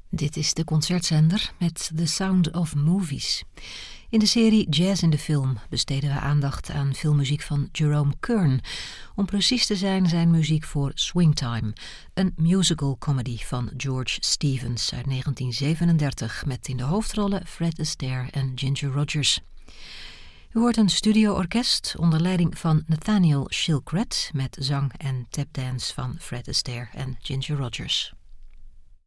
Dit is de Concertzender met The Sound of Movies. In de serie Jazz in de Film besteden we aandacht aan filmmuziek van Jerome Kern. Om precies te zijn muziek voor Swingtime, een musical comedy van George Stevens uit 1937... met in de hoofdrollen Fred Astaire en Ginger Rogers. U hoort een studio-orkest onder leiding van Nathaniel Shilkret met zang en tapdance van Fred Astaire en Ginger Rogers.